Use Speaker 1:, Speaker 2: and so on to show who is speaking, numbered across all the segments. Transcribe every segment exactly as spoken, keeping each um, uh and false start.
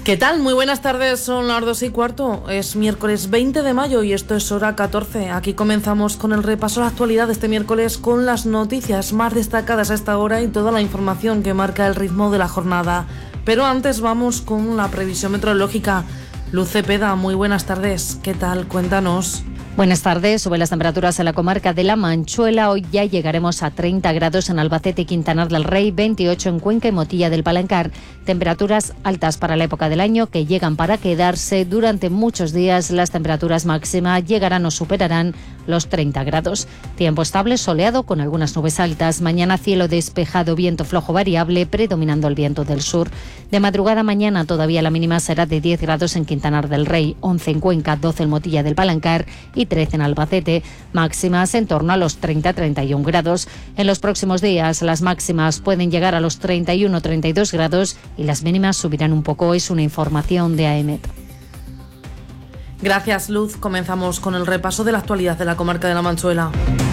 Speaker 1: ¿Qué tal? Muy buenas tardes, son las dos y cuarto, es miércoles veinte de mayo y esto es Hora catorce. Aquí comenzamos con el repaso a la actualidad de este miércoles con las noticias más destacadas a esta hora y toda la información que marca el ritmo de la jornada. Pero antes vamos con la previsión meteorológica. Luz Cepeda, muy buenas tardes, ¿qué tal? Cuéntanos.
Speaker 2: Buenas tardes. Suben las temperaturas en la comarca de La Manchuela. Hoy ya llegaremos a treinta grados en Albacete y Quintanar del Rey, veintiocho en Cuenca y Motilla del Palancar. Temperaturas altas para la época del año que llegan para quedarse. Durante muchos días las temperaturas máximas llegarán o superarán los treinta grados. Tiempo estable, soleado con algunas nubes altas. Mañana cielo despejado, viento flojo variable, predominando el viento del sur. De madrugada mañana todavía la mínima será de diez grados en Quintanar del Rey, once en Cuenca, doce en Motilla del Palancar y trece en Albacete, máximas en torno a los treinta a treinta y un grados. En los próximos días las máximas pueden llegar a los treinta y uno a treinta y dos grados y las mínimas subirán un poco. Es una información de AEMET.
Speaker 1: Gracias, Luz. Comenzamos con el repaso de la actualidad de la comarca de La Manchuela.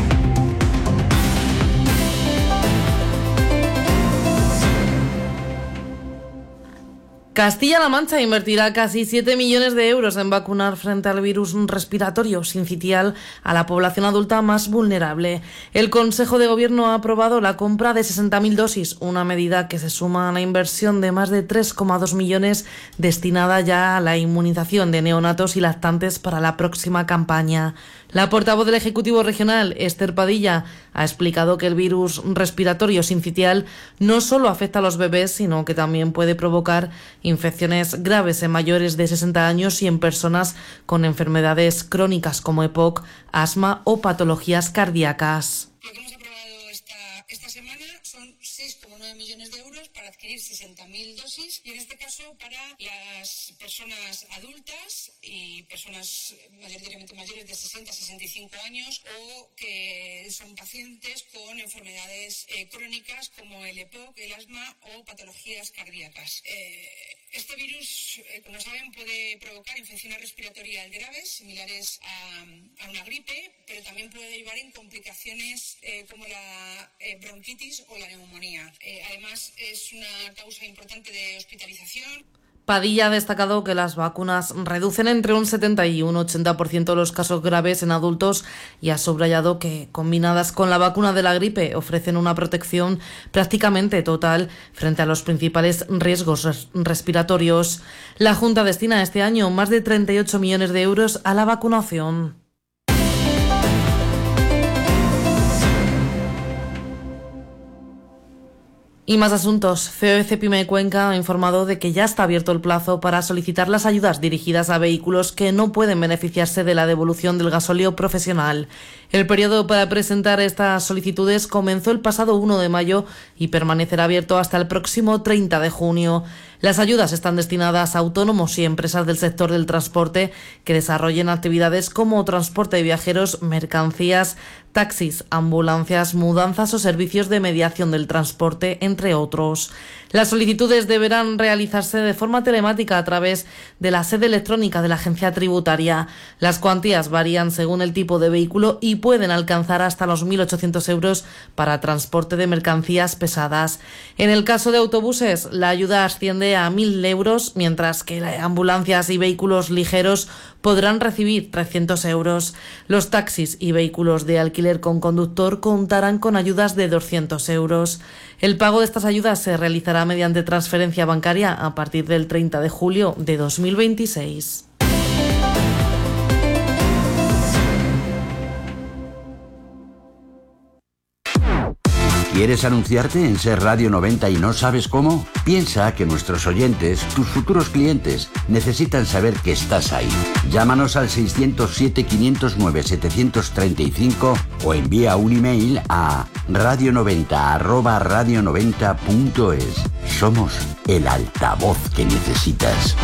Speaker 1: Castilla-La Mancha invertirá casi siete millones de euros en vacunar frente al virus respiratorio sincitial a la población adulta más vulnerable. El Consejo de Gobierno ha aprobado la compra de sesenta mil dosis, una medida que se suma a la inversión de más de tres coma dos millones destinada ya a la inmunización de neonatos y lactantes para la próxima campaña. La portavoz del Ejecutivo Regional, Esther Padilla, ha explicado que el virus respiratorio sincitial no solo afecta a los bebés, sino que también puede provocar infecciones graves en mayores de sesenta años y en personas con enfermedades crónicas como E P O C, asma o patologías cardíacas.
Speaker 3: Lo que hemos aprobado esta, esta semana son seis coma nueve millones de euros para adquirir sesenta mil dosis y en este caso para las personas adultas y personas mayoritariamente mayores de sesenta a sesenta y cinco años o que son pacientes con enfermedades eh, crónicas como el E P O C, el asma o patologías cardíacas. Eh, Este virus, eh, como saben, puede provocar infecciones respiratorias graves, similares a, a una gripe, pero también puede derivar en complicaciones eh, como la eh, bronquitis o la neumonía. Eh, además, es una causa importante de hospitalización.
Speaker 1: Padilla ha destacado que las vacunas reducen entre un setenta y un ochenta por ciento los casos graves en adultos y ha subrayado que, combinadas con la vacuna de la gripe, ofrecen una protección prácticamente total frente a los principales riesgos res- respiratorios. La Junta destina este año más de treinta y ocho millones de euros a la vacunación. Y más asuntos. C O E Cepime Cuenca ha informado de que ya está abierto el plazo para solicitar las ayudas dirigidas a vehículos que no pueden beneficiarse de la devolución del gasóleo profesional. El periodo para presentar estas solicitudes comenzó el pasado uno de mayo y permanecerá abierto hasta el próximo treinta de junio. Las ayudas están destinadas a autónomos y empresas del sector del transporte que desarrollen actividades como transporte de viajeros, mercancías, taxis, ambulancias, mudanzas o servicios de mediación del transporte, entre otros. Las solicitudes deberán realizarse de forma telemática a través de la sede electrónica de la agencia tributaria. Las cuantías varían según el tipo de vehículo y pueden alcanzar hasta los mil ochocientos euros para transporte de mercancías pesadas. En el caso de autobuses, la ayuda asciende a mil euros, mientras que ambulancias y vehículos ligeros podrán recibir trescientos euros. Los taxis y vehículos de alquiler con conductor contarán con ayudas de doscientos euros. El pago de estas ayudas se realizará mediante transferencia bancaria a partir del treinta de julio de dos mil veintiséis.
Speaker 4: ¿Quieres anunciarte en Ser Radio noventa y no sabes cómo? Piensa que nuestros oyentes, tus futuros clientes, necesitan saber que estás ahí. Llámanos al seiscientos siete, quinientos nueve, setecientos treinta y cinco o envía un email a radio noventa arroba radio noventa punto es. Somos el altavoz que necesitas.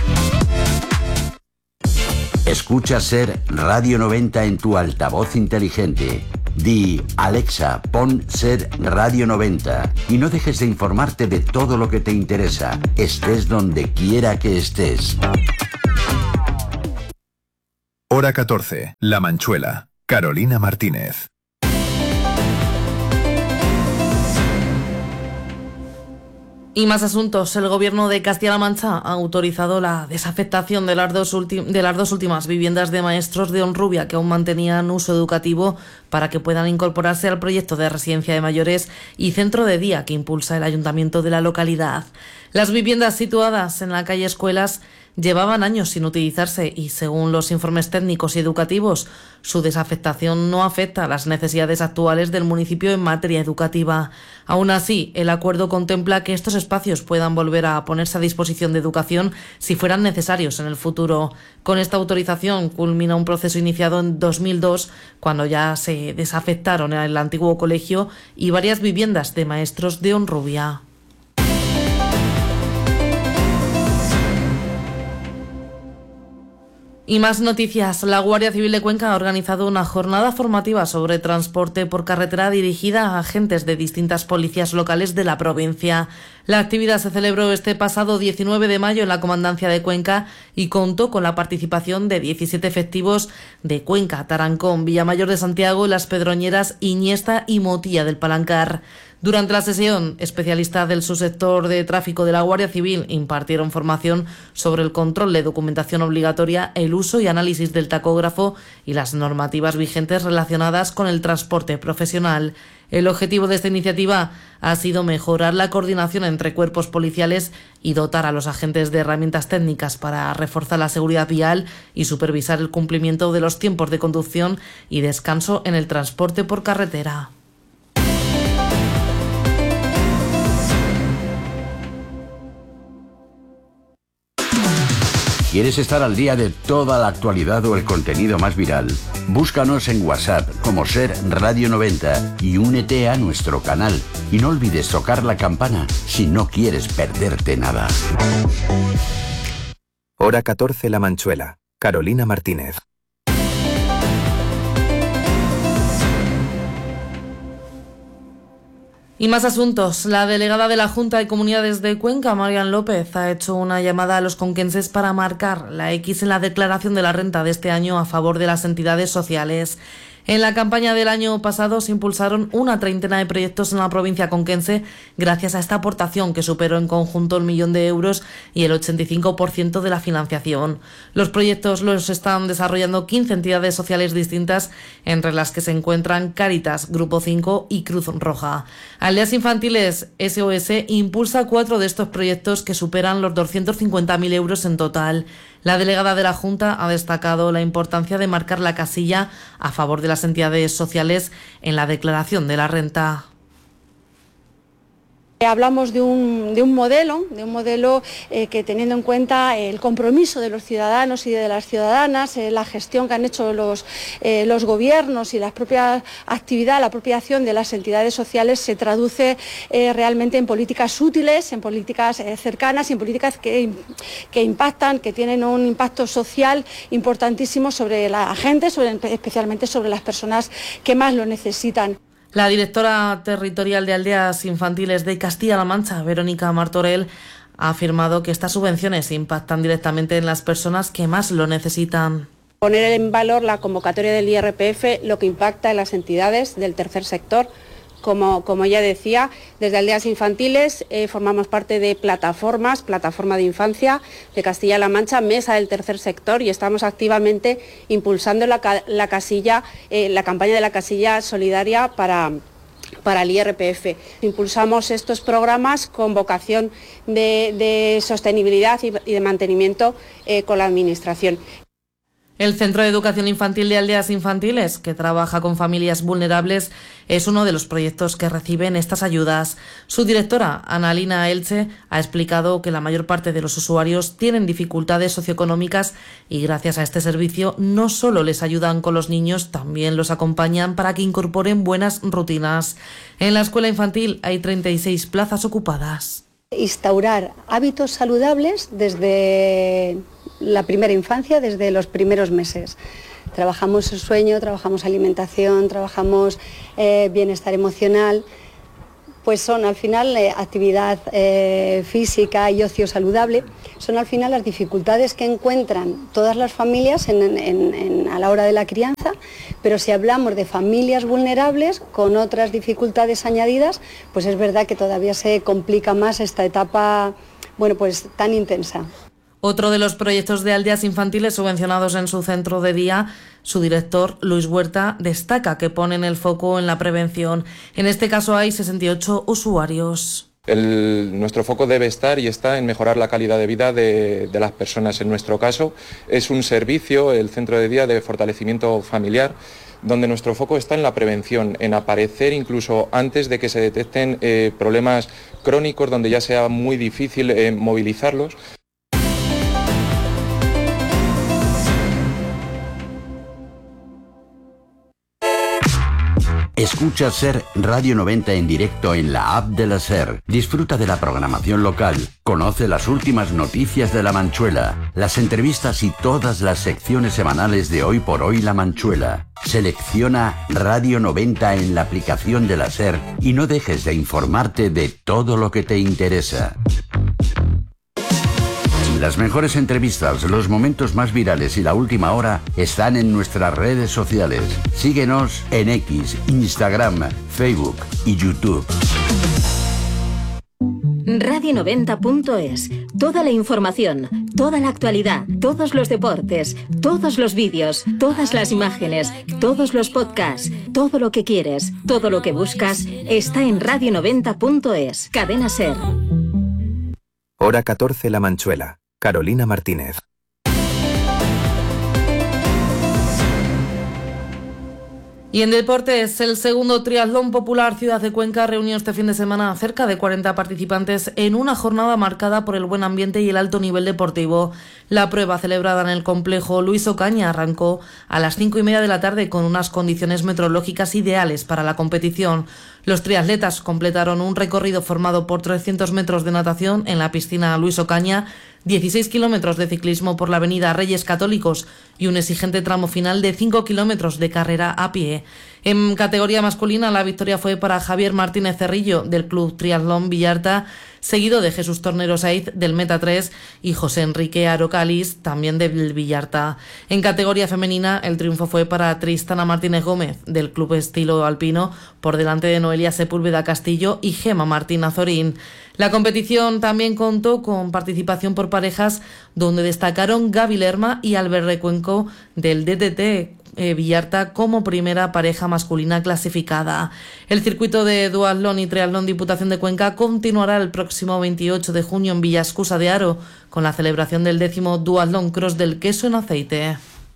Speaker 4: Escucha Ser Radio noventa en tu altavoz inteligente. Di, Alexa, pon Ser Radio noventa y no dejes de informarte de todo lo que te interesa, estés donde quiera que estés.
Speaker 5: Hora catorce, La Manchuela. Carolina Martínez.
Speaker 1: Y Y más asuntos. El Gobierno de Castilla-La Mancha ha autorizado la desafectación de las, dos de las dos últimas viviendas de maestros de Honrubia que aún mantenían uso educativo para que puedan incorporarse al proyecto de residencia de mayores y centro de día que impulsa el ayuntamiento de la localidad. Las viviendas situadas en la calle Escuelas llevaban años sin utilizarse y, según los informes técnicos y educativos, su desafectación no afecta a las necesidades actuales del municipio en materia educativa. Aún así, el acuerdo contempla que estos espacios puedan volver a ponerse a disposición de educación si fueran necesarios en el futuro. Con esta autorización culmina un proceso iniciado en dos mil dos, cuando ya se desafectaron el antiguo colegio y varias viviendas de maestros de Honrubia. Y más noticias. La Guardia Civil de Cuenca ha organizado una jornada formativa sobre transporte por carretera dirigida a agentes de distintas policías locales de la provincia. La actividad se celebró este pasado diecinueve de mayo en la Comandancia de Cuenca y contó con la participación de diecisiete efectivos de Cuenca, Tarancón, Villamayor de Santiago, Las Pedroñeras, Iñesta y Motilla del Palancar. Durante la sesión, especialistas del subsector de tráfico de la Guardia Civil impartieron formación sobre el control de documentación obligatoria, el uso y análisis del tacógrafo y las normativas vigentes relacionadas con el transporte profesional. El objetivo de esta iniciativa ha sido mejorar la coordinación entre cuerpos policiales y dotar a los agentes de herramientas técnicas para reforzar la seguridad vial y supervisar el cumplimiento de los tiempos de conducción y descanso en el transporte por carretera.
Speaker 4: ¿Quieres estar al día de toda la actualidad o el contenido más viral? Búscanos en WhatsApp como Ser Radio noventa y únete a nuestro canal. Y no olvides tocar la campana si no quieres perderte nada.
Speaker 5: Hora catorce La Manchuela. Carolina Martínez.
Speaker 1: Y más asuntos. La delegada de la Junta de Comunidades de Cuenca, Marian López, ha hecho una llamada a los conquenses para marcar la X en la declaración de la renta de este año a favor de las entidades sociales. En la campaña del año pasado se impulsaron una treintena de proyectos en la provincia conquense gracias a esta aportación que superó en conjunto el millón de euros y el ochenta y cinco por ciento de la financiación. Los proyectos los están desarrollando quince entidades sociales distintas, entre las que se encuentran Cáritas, Grupo cinco y Cruz Roja. Aldeas Infantiles S O S impulsa cuatro de estos proyectos que superan los doscientos cincuenta mil euros en total. La delegada de la Junta ha destacado la importancia de marcar la casilla a favor de las entidades sociales en la declaración de la renta.
Speaker 6: Hablamos de un, de un modelo, de un modelo eh, que, teniendo en cuenta el compromiso de los ciudadanos y de las ciudadanas, eh, la gestión que han hecho los, eh, los gobiernos y la propia actividad, la propia acción de las entidades sociales se traduce eh, realmente en políticas útiles, en políticas eh, cercanas y en políticas que, que impactan, que tienen un impacto social importantísimo sobre la gente, sobre, especialmente sobre las personas que más lo necesitan.
Speaker 1: La directora territorial de Aldeas Infantiles de Castilla-La Mancha, Verónica Martorell, ha afirmado que estas subvenciones impactan directamente en las personas que más lo necesitan.
Speaker 7: Poner en valor la convocatoria del I R P F, lo que impacta en las entidades del tercer sector. Como, como ya decía, desde Aldeas Infantiles eh, formamos parte de plataformas, Plataforma de Infancia de Castilla-La Mancha, Mesa del Tercer Sector, y estamos activamente impulsando la, la, casilla, eh, la campaña de la casilla solidaria para, para el I R P F. Impulsamos estos programas con vocación de, de sostenibilidad y, y de mantenimiento eh, con la Administración.
Speaker 1: El Centro de Educación Infantil de Aldeas Infantiles, que trabaja con familias vulnerables, es uno de los proyectos que reciben estas ayudas. Su directora, Analina Elche, ha explicado que la mayor parte de los usuarios tienen dificultades socioeconómicas y gracias a este servicio no solo les ayudan con los niños, también los acompañan para que incorporen buenas rutinas. En la escuela infantil hay treinta y seis plazas ocupadas.
Speaker 8: Instaurar hábitos saludables desde la primera infancia, desde los primeros meses. Trabajamos el sueño, trabajamos alimentación, trabajamos eh, bienestar emocional, pues son al final eh, actividad eh, física y ocio saludable, son al final las dificultades que encuentran todas las familias en, en, en, a la hora de la crianza Pero si hablamos de familias vulnerables con otras dificultades añadidas, pues es verdad que todavía se complica más esta etapa, bueno, pues tan intensa.
Speaker 1: Otro de los proyectos de aldeas infantiles subvencionados en su centro de día, su director, Luis Huerta, destaca que ponen el foco en la prevención. En este caso hay sesenta y ocho usuarios.
Speaker 9: El, nuestro foco debe estar y está en mejorar la calidad de vida de, de las personas. En nuestro caso es un servicio, el centro de día de fortalecimiento familiar, donde nuestro foco está en la prevención, en aparecer incluso antes de que se detecten eh, problemas crónicos donde ya sea muy difícil eh, movilizarlos.
Speaker 4: Escucha SER Radio noventa en directo en la app de la SER. Disfruta de la programación local. Conoce las últimas noticias de La Manchuela, las entrevistas y todas las secciones semanales de Hoy por Hoy La Manchuela. Selecciona Radio noventa en la aplicación de la SER y no dejes de informarte de todo lo que te interesa. Las mejores entrevistas, los momentos más virales y la última hora están en nuestras redes sociales. Síguenos en X, Instagram, Facebook y YouTube.
Speaker 10: radio noventa punto es. Toda la información, toda la actualidad, todos los deportes, todos los vídeos, todas las imágenes, todos los podcasts, todo lo que quieres, todo lo que buscas, está en radio noventa punto es. Cadena SER.
Speaker 5: Hora catorce La Manchuela. Carolina Martínez.
Speaker 1: Y en deportes, el segundo triatlón popular Ciudad de Cuenca reunió este fin de semana a cerca de cuarenta participantes en una jornada marcada por el buen ambiente y el alto nivel deportivo. La prueba, celebrada en el complejo Luis Ocaña, arrancó a las cinco y media de la tarde con unas condiciones meteorológicas ideales para la competición. Los triatletas completaron un recorrido formado por trescientos metros de natación en la piscina Luis Ocaña, dieciséis kilómetros de ciclismo por la avenida Reyes Católicos y un exigente tramo final de cinco kilómetros de carrera a pie. En categoría masculina, la victoria fue para Javier Martínez Cerrillo, del Club Triatlón Villarta, seguido de Jesús Tornero Saiz, del Meta tres, y José Enrique Arocalis, también del Villarta. En categoría femenina, el triunfo fue para Tristana Martínez Gómez, del Club Estilo Alpino, por delante de Noelia Sepúlveda Castillo y Gema Martín Azorín. La competición también contó con participación por parejas, donde destacaron Gaby Lerma y Albert Recuenco, del D T T eh, Villarta, como primera pareja masculina clasificada. El circuito de duatlón y triatlón Diputación de Cuenca continuará el próximo veintiocho de junio en Villascusa de Haro, con la celebración del décimo duatlón cross del queso en aceite.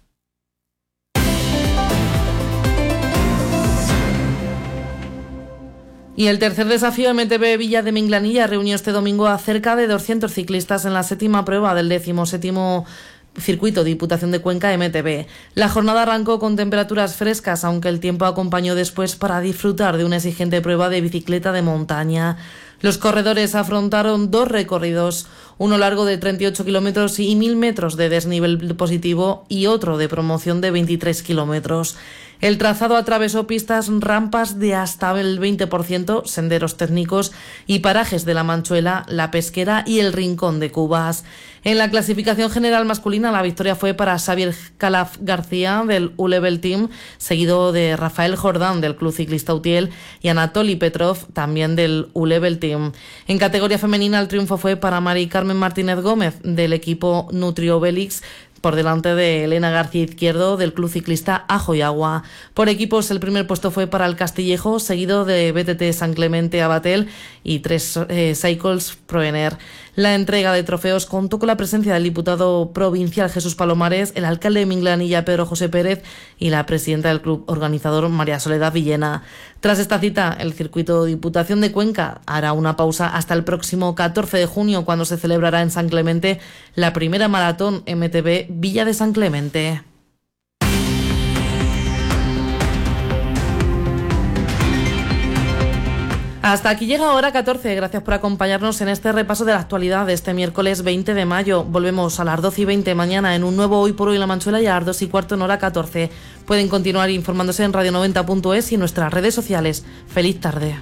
Speaker 1: Y el tercer desafío M T B Villa de Minglanilla reunió este domingo a cerca de doscientos ciclistas en la séptima prueba del décimo séptimo circuito Diputación de Cuenca M T B. La jornada arrancó con temperaturas frescas, aunque el tiempo acompañó después para disfrutar de una exigente prueba de bicicleta de montaña. Los corredores afrontaron dos recorridos, uno largo de treinta y ocho kilómetros y mil metros de desnivel positivo y otro de promoción de veintitrés kilómetros. El trazado atravesó pistas, rampas de hasta el veinte por ciento, senderos técnicos y parajes de La Manchuela, La Pesquera y el Rincón de Cubas. En la clasificación general masculina, la victoria fue para Xavier Calaf García, del U-Level Team, seguido de Rafael Jordán, del Club Ciclista Utiel, y Anatoly Petrov, también del U-Level Team. En categoría femenina, el triunfo fue para Mari Carmen Martínez Gómez, del equipo Nutriobelix, por delante de Elena García Izquierdo, del Club Ciclista Ajo y Agua. Por equipos, el primer puesto fue para el Castillejo, seguido de B T T San Clemente Abatel y tres eh, Cycles Proener. La entrega de trofeos contó con la presencia del diputado provincial Jesús Palomares, el alcalde de Minglanilla Pedro José Pérez y la presidenta del club organizador María Soledad Villena. Tras esta cita, el circuito Diputación de Cuenca hará una pausa hasta el próximo catorce de junio, cuando se celebrará en San Clemente la primera maratón M T B Villa de San Clemente. Hasta aquí llega Hora catorce. Gracias por acompañarnos en este repaso de la actualidad de este miércoles veinte de mayo. Volvemos a las doce y veinte mañana en un nuevo Hoy por Hoy La Manchuela y a las dos y cuarto en Hora catorce. Pueden continuar informándose en radio noventa punto es y en nuestras redes sociales. Feliz tarde.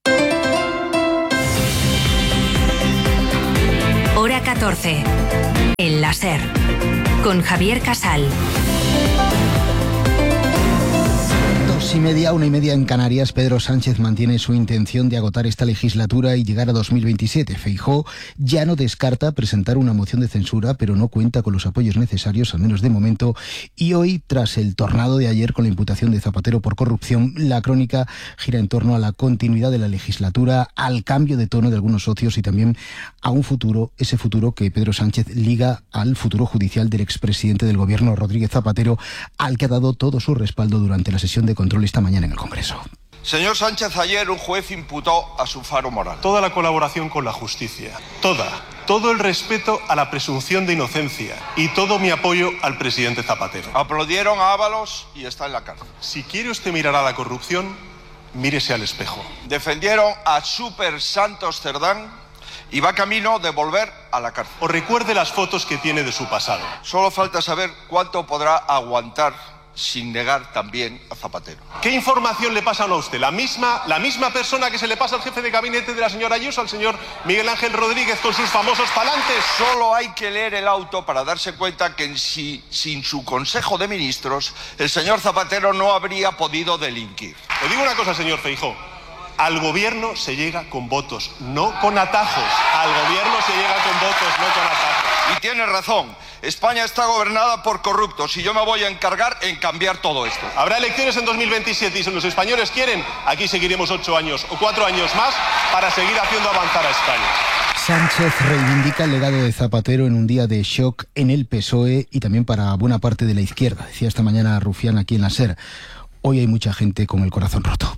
Speaker 11: Hora catorce. En la SER, con Javier Casal.
Speaker 12: Dos y media, una y media en Canarias. Pedro Sánchez mantiene su intención de agotar esta legislatura y llegar a dos mil veintisiete. Feijóo ya no descarta presentar una moción de censura, pero no cuenta con los apoyos necesarios, al menos de momento. Y hoy, tras el tornado de ayer con la imputación de Zapatero por corrupción, la crónica gira en torno a la continuidad de la legislatura, al cambio de tono de algunos socios y también a un futuro, ese futuro que Pedro Sánchez liga al futuro judicial del expresidente del gobierno, Rodríguez Zapatero, al que ha dado todo su respaldo durante la sesión de control esta mañana en el Congreso.
Speaker 13: Señor Sánchez, ayer un juez imputó a su faro moral.
Speaker 14: Toda la colaboración con la justicia, toda, todo el respeto a la presunción de inocencia y todo mi apoyo al presidente Zapatero.
Speaker 13: Aplaudieron a Ábalos y está en la cárcel.
Speaker 14: Si quiere usted mirar a la corrupción, mírese al espejo.
Speaker 13: Defendieron a Super Santos Cerdán y va camino de volver a la cárcel.
Speaker 14: O recuerde las fotos que tiene de su pasado.
Speaker 13: Solo falta saber cuánto podrá aguantar sin negar también a Zapatero.
Speaker 14: ¿Qué información le pasan a usted? ¿La misma, la misma persona que se le pasa al jefe de gabinete de la señora Ayuso, al señor Miguel Ángel Rodríguez, con sus famosos palantes?
Speaker 13: Solo hay que leer el auto para darse cuenta que si, sin su Consejo de Ministros, el señor Zapatero no habría podido delinquir.
Speaker 14: Le digo una cosa, señor Feijóo. Al gobierno se llega con votos, no con atajos. Al gobierno se llega con votos, no con atajos.
Speaker 13: Y tiene razón. España está gobernada por corruptos y yo me voy a encargar en cambiar todo esto.
Speaker 14: Habrá elecciones en dos mil veintisiete y si los españoles quieren, aquí seguiremos ocho años o cuatro años más para seguir haciendo avanzar a España.
Speaker 12: Sánchez reivindica el legado de Zapatero en un día de shock en el P S O E y también para buena parte de la izquierda. Decía esta mañana Rufián aquí en la SER. Hoy hay mucha gente con el corazón roto.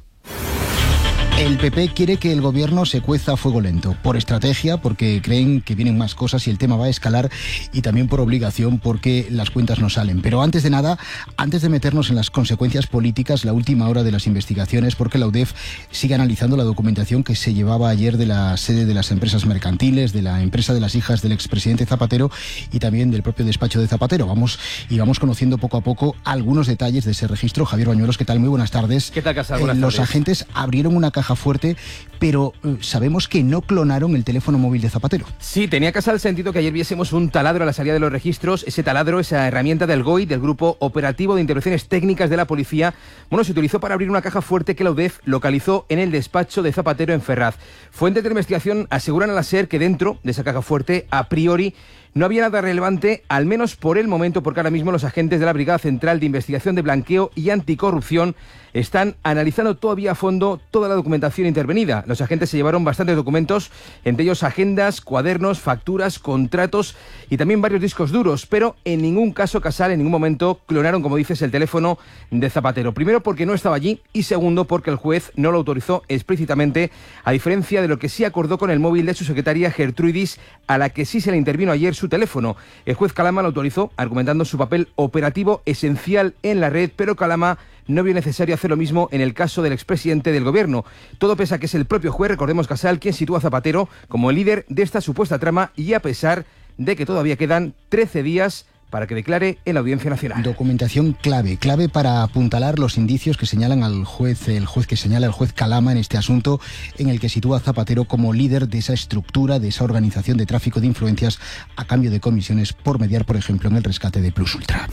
Speaker 12: El P P quiere que el gobierno se cueza a fuego lento, por estrategia, porque creen que vienen más cosas y el tema va a escalar, y también por obligación, porque las cuentas no salen. Pero antes de nada, antes de meternos en las consecuencias políticas, la última hora de las investigaciones, porque la U D E F sigue analizando la documentación que se llevaba ayer de la sede de las empresas mercantiles, de la empresa de las hijas del expresidente Zapatero y también del propio despacho de Zapatero. Vamos y vamos conociendo poco a poco algunos detalles de ese registro. Javier Bañuelos, ¿qué tal? Muy buenas tardes.
Speaker 15: ¿Qué tal, Casal? Buenas
Speaker 12: eh,
Speaker 15: tardes.
Speaker 12: Los agentes abrieron una caja fuerte, pero eh, sabemos que no clonaron el teléfono móvil de Zapatero.
Speaker 15: Sí, tenía Casal sentido que ayer viésemos un taladro a la salida de los registros. Ese taladro, esa herramienta del G O I, del Grupo Operativo de Intervenciones Técnicas de la Policía, bueno, se utilizó para abrir una caja fuerte que la U D E F localizó en el despacho de Zapatero en Ferraz. Fuentes de investigación aseguran a la SER que dentro de esa caja fuerte, a priori, no había nada relevante, al menos por el momento, porque ahora mismo los agentes de la Brigada Central de Investigación de Blanqueo y Anticorrupción están analizando todavía a fondo toda la documentación intervenida. Los agentes se llevaron bastantes documentos, entre ellos agendas, cuadernos, facturas, contratos y también varios discos duros, pero en ningún caso, Casal, en ningún momento clonaron, como dices, el teléfono de Zapatero. Primero, porque no estaba allí, y segundo, porque el juez no lo autorizó explícitamente, a diferencia de lo que sí acordó con el móvil de su secretaria Gertrudis, a la que sí se le intervino ayer su teléfono. El juez Calama lo autorizó, argumentando su papel operativo esencial en la red, pero Calama no vio necesario hacer lo mismo en el caso del expresidente del gobierno. Todo pese a que es el propio juez, recordemos, Casal, quien sitúa a Zapatero como el líder de esta supuesta trama, y a pesar de que todavía quedan trece días para que declare en la Audiencia Nacional.
Speaker 12: Documentación clave, clave para apuntalar los indicios que señalan al juez, el juez que señala el juez Calama en este asunto, en el que sitúa a Zapatero como líder de esa estructura, de esa organización de tráfico de influencias a cambio de comisiones por mediar, por ejemplo, en el rescate de Plus Ultra.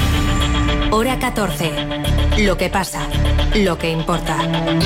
Speaker 11: Hora catorce. Lo que pasa, lo que importa.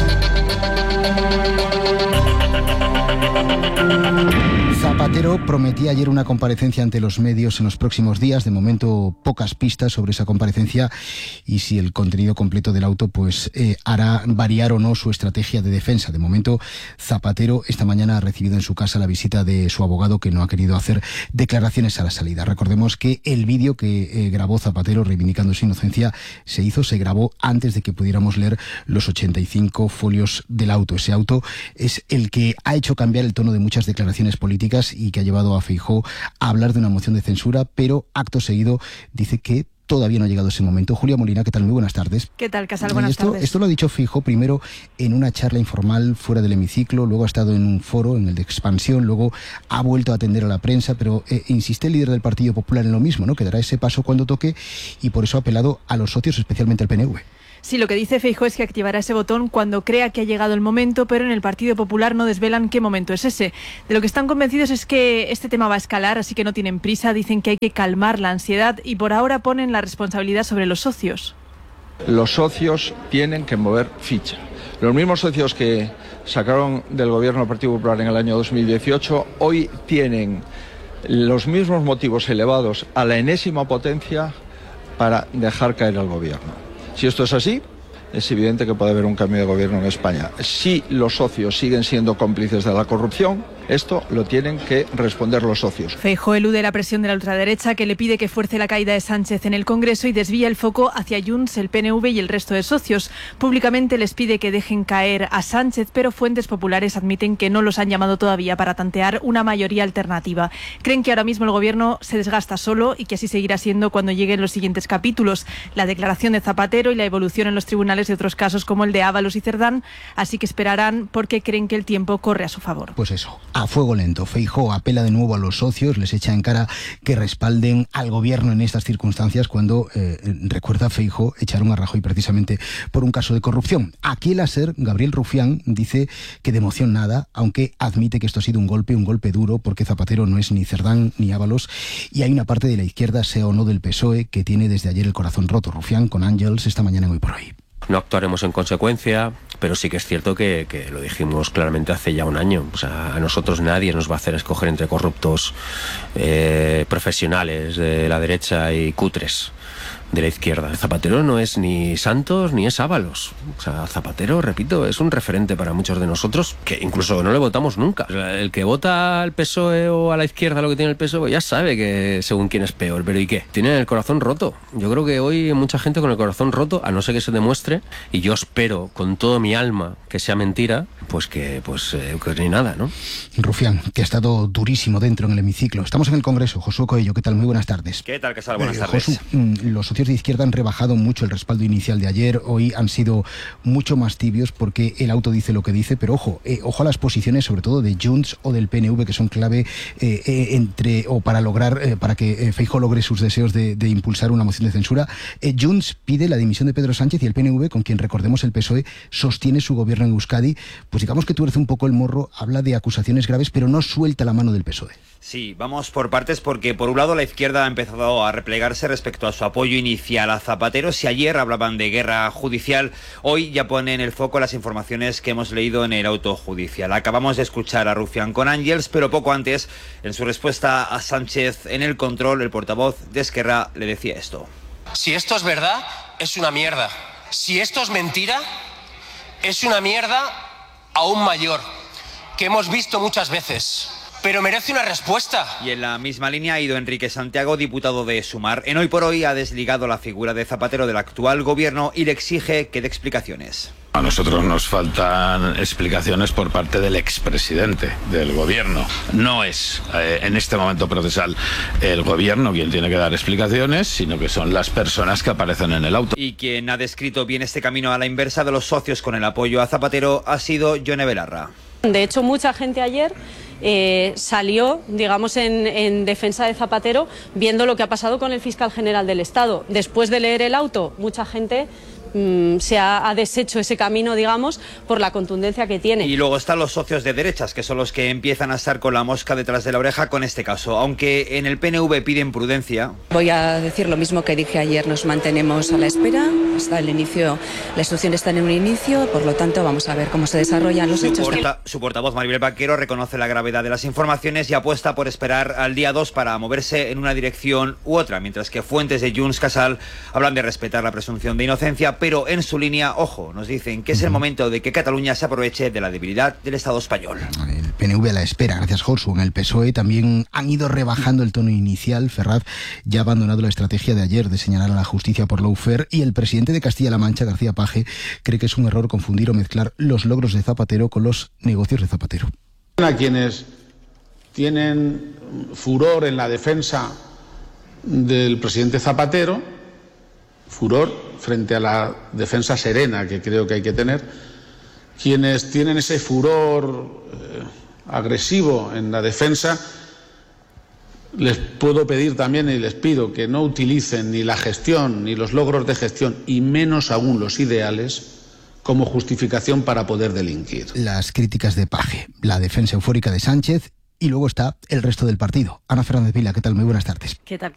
Speaker 12: Zapatero prometía ayer una comparecencia ante los medios en los próximos días. De momento, pocas pistas sobre esa comparecencia y si el contenido completo del auto pues eh, hará variar o no su estrategia de defensa. De momento, Zapatero esta mañana ha recibido en su casa la visita de su abogado, que no ha querido hacer declaraciones a la salida. Recordemos que el vídeo que eh, grabó Zapatero reivindicando su inocencia se hizo, se grabó antes de que pudiéramos leer los ochenta y cinco folios del auto. Ese auto es el que ha hecho cambiar el tono de muchas declaraciones políticas y que ha llevado a Feijóo a hablar de una moción de censura, pero acto seguido dice que todavía no ha llegado ese momento. Julia Molina, ¿qué tal? Muy buenas tardes.
Speaker 16: ¿Qué tal, Casal? Buenas
Speaker 12: esto,
Speaker 16: tardes.
Speaker 12: Esto lo ha dicho Feijóo primero en una charla informal fuera del hemiciclo, luego ha estado en un foro, en el de Expansión, luego ha vuelto a atender a la prensa, pero eh, insiste el líder del Partido Popular en lo mismo, ¿no? Que dará ese paso cuando toque, y por eso ha apelado a los socios, especialmente al P N V.
Speaker 16: Sí, lo que dice Feijóo es que activará ese botón cuando crea que ha llegado el momento, pero en el Partido Popular no desvelan qué momento es ese. De lo que están convencidos es que este tema va a escalar, así que no tienen prisa, dicen que hay que calmar la ansiedad y por ahora ponen la responsabilidad sobre los socios.
Speaker 13: Los socios tienen que mover ficha. Los mismos socios que sacaron del gobierno del Partido Popular en el año dos mil dieciocho, hoy tienen los mismos motivos elevados a la enésima potencia para dejar caer al gobierno. Si esto es así, es evidente que puede haber un cambio de gobierno en España. Si los socios siguen siendo cómplices de la corrupción, esto lo tienen que responder los socios.
Speaker 16: Feijóo elude la presión de la ultraderecha que le pide que fuerce la caída de Sánchez en el Congreso y desvía el foco hacia Junts, el P N V y el resto de socios. Públicamente les pide que dejen caer a Sánchez, pero fuentes populares admiten que no los han llamado todavía para tantear una mayoría alternativa. Creen que ahora mismo el gobierno se desgasta solo y que así seguirá siendo cuando lleguen los siguientes capítulos, la declaración de Zapatero y la evolución en los tribunales de otros casos como el de Ábalos y Cerdán, así que esperarán porque creen que el tiempo corre a su favor.
Speaker 12: Pues eso, a fuego lento. Feijóo apela de nuevo a los socios, les echa en cara que respalden al gobierno en estas circunstancias cuando, eh, recuerda Feijóo, echaron a Rajoy precisamente por un caso de corrupción. Aquí el ASER, Gabriel Rufián, dice que de emoción nada, aunque admite que esto ha sido un golpe, un golpe duro, porque Zapatero no es ni Cerdán ni Ábalos, y hay una parte de la izquierda, sea o no del P S O E, que tiene desde ayer el corazón roto. Rufián con Ángels esta mañana en Hoy por Hoy.
Speaker 17: No actuaremos en consecuencia, pero sí que es cierto que, que lo dijimos claramente hace ya un año. O sea, a nosotros nadie nos va a hacer escoger entre corruptos eh, profesionales de la derecha y cutres de la izquierda. Zapatero no es ni Santos ni es Ábalos. O sea, Zapatero, repito, es un referente para muchos de nosotros que incluso no le votamos nunca. El que vota al P S O E o a la izquierda lo que tiene el P S O E ya sabe que según quién es peor. ¿Pero y qué? Tienen el corazón roto. Yo creo que hoy hay mucha gente con el corazón roto, a no ser que se demuestre, y yo espero con todo mi alma que sea mentira, pues que pues eh, que ni nada, ¿no?
Speaker 12: Rufián, que ha estado durísimo dentro en el hemiciclo. Estamos en el Congreso. Josué Coello, ¿qué tal? Muy buenas tardes.
Speaker 18: ¿Qué tal, Casal? Buenas
Speaker 12: eh,
Speaker 18: tardes.
Speaker 12: Josu, los socios de izquierda han rebajado mucho el respaldo inicial de ayer. Hoy han sido mucho más tibios porque el auto dice lo que dice, pero ojo, eh, ojo a las posiciones sobre todo de Junts o del P N V, que son clave eh, eh, entre o para lograr, eh, para que eh, Feijóo logre sus deseos de, de impulsar una moción de censura. Eh, Junts pide la dimisión de Pedro Sánchez y el P N V, con quien recordemos el P S O E, sostiene su gobierno en Euskadi. Pues digamos que tuerce un poco el morro, habla de acusaciones graves, pero no suelta la mano del P S O E.
Speaker 18: Sí, vamos por partes porque por un lado la izquierda ha empezado a replegarse respecto a su apoyo inicial a Zapatero. Si ayer hablaban de guerra judicial, hoy ya ponen el foco las informaciones que hemos leído en el auto judicial. Acabamos de escuchar a Rufián con Ángels, pero poco antes, en su respuesta a Sánchez en el control, el portavoz de Esquerra le decía esto.
Speaker 19: Si esto es verdad, es una mierda. Si esto es mentira, es una mierda aún mayor, que hemos visto muchas veces. Pero merece una respuesta.
Speaker 18: Y en la misma línea ha ido Enrique Santiago, diputado de Sumar. En Hoy por Hoy ha desligado la figura de Zapatero del actual gobierno y le exige que dé explicaciones.
Speaker 20: A nosotros nos faltan explicaciones por parte del expresidente del gobierno. No es eh, en este momento procesal el gobierno quien tiene que dar explicaciones, sino que son las personas que aparecen en el auto.
Speaker 18: Y quien ha descrito bien este camino a la inversa de los socios con el apoyo a Zapatero ha sido Yone Belarra.
Speaker 21: De hecho, mucha gente ayer eh, salió, digamos, en, en defensa de Zapatero, viendo lo que ha pasado con el fiscal general del Estado. Después de leer el auto, mucha gente mmm, se ha, ha deshecho ese camino, digamos, por la contundencia que tiene.
Speaker 18: Y luego están los socios de derechas, que son los que empiezan a estar con la mosca detrás de la oreja con este caso. Aunque en el P N V piden prudencia.
Speaker 22: Voy a decir lo mismo que dije ayer, nos mantenemos a la espera. Está el inicio, la instrucción está en un inicio, por lo tanto vamos a ver cómo se desarrollan los
Speaker 18: su
Speaker 22: hechos.
Speaker 18: Porta, su portavoz Maribel Vaquero reconoce la gravedad de las informaciones y apuesta por esperar al día dos para moverse en una dirección u otra, mientras que fuentes de Junts Casal hablan de respetar la presunción de inocencia, pero en su línea, ojo, nos dicen que es el momento de que Cataluña se aproveche de la debilidad del Estado español.
Speaker 12: El P N V a la espera, gracias Josu. En el P S O E también han ido rebajando el tono inicial. Ferraz ya ha abandonado la estrategia de ayer de señalar a la justicia por lawfare y el presidente de Castilla-La Mancha, García Paje, cree que es un error confundir o mezclar los logros de Zapatero con los negocios de Zapatero.
Speaker 23: A quienes tienen furor en la defensa del presidente Zapatero, furor frente a la defensa serena que creo que hay que tener, quienes tienen ese furor eh, agresivo en la defensa Les puedo pedir también y les pido que no utilicen ni la gestión ni los logros de gestión y menos aún los ideales como justificación para poder delinquir.
Speaker 12: Las críticas de Paje, la defensa eufórica de Sánchez y luego está el resto del partido. Ana Fernández Vila, ¿qué tal? Muy buenas tardes.
Speaker 2: ¿Qué tal?